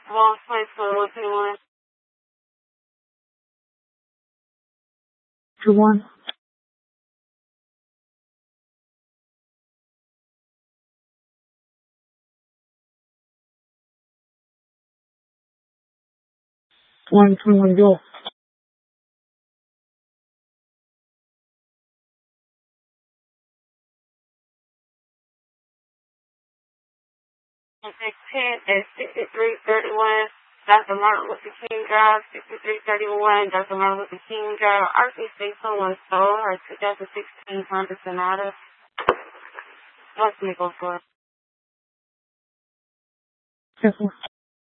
Long Place for 121. 21. One 21 Bill. And 16 is 6331 Dr. Martin Luther King Drive, 6331 Dr. Martin Luther King Drive, RC someone stole her 2016 Honda Sonata. What's Nickel for? Careful.